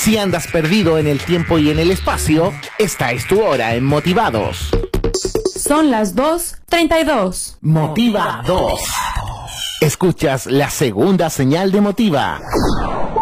Si andas perdido en el tiempo y en el espacio, esta es tu hora en Motivados. Son las 2:32. Motiva 2. Escuchas la segunda señal de Motiva.